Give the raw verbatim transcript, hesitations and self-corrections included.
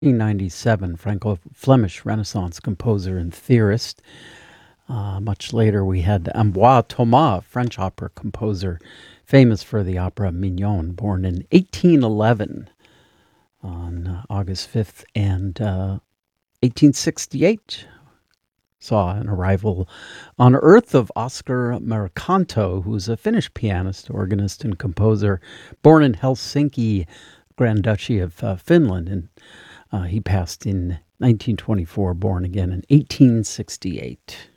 ninety-seven, Franco-Flemish Renaissance composer and theorist. Uh, much later, we had Ambroise Thomas, French opera composer, famous for the opera Mignon, born in eighteen eleven on uh, August fifth, and uh, eighteen sixty-eight saw an arrival on Earth of Oscar Mercanto, who's a Finnish pianist, organist, and composer, born in Helsinki, Grand Duchy of uh, Finland, and uh, he passed in nineteen twenty-four, born again in eighteen sixty-eight.